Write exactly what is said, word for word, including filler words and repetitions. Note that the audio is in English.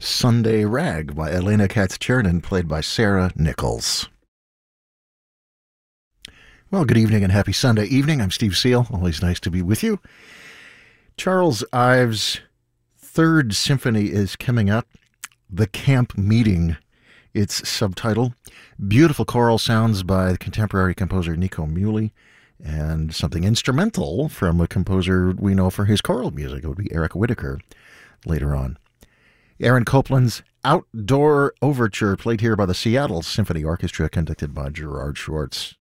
Sunday Rag by Elena Katz-Chernin, played by Sarah Nichols. Well, good evening and happy Sunday evening. I'm Steve Seal. Always nice to be with you. Charles Ives' Third Symphony is coming up. The Camp Meeting, its subtitle. Beautiful choral sounds by the contemporary composer Nico Muhly, and something instrumental from a composer we know for his choral music. It would be Eric Whitacre later on. Aaron Copland's Outdoor Overture, played here by the Seattle Symphony Orchestra, conducted by Gerard Schwartz.